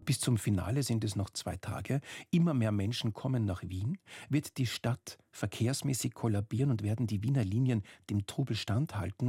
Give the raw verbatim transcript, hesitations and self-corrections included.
Bis zum Finale sind es noch zwei Tage. Immer mehr Menschen kommen nach Wien. Wird die Stadt verkehrsmäßig kollabieren und werden die Wiener Linien dem Trubel standhalten?